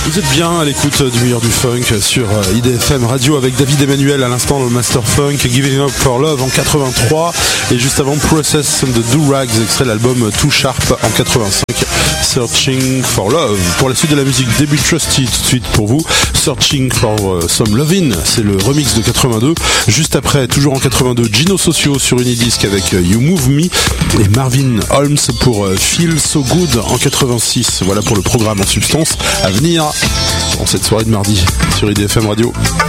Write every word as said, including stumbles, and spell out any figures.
Vous êtes bien à l'écoute du meilleur du funk sur I D F M Radio avec David Emmanuel à l'instant dans le Master Funk, Giving Up for Love en quatre-vingt-trois et juste avant Process and the Do-Rags, extrait de l'album Too Sharp en quatre-vingt-cinq, Searching for Love. Pour la suite de la musique, début Trusty tout de suite pour vous, Searching for Some Lovin', c'est le remix de quatre-vingt-deux. Juste après, toujours en quatre-vingt-deux, Gino Socio sur Unidisc avec You Move Me et Marvin Holmes pour Feel So Good en quatre-vingt-six. Voilà pour le programme en substance à venir en cette soirée de mardi sur I D F M Radio.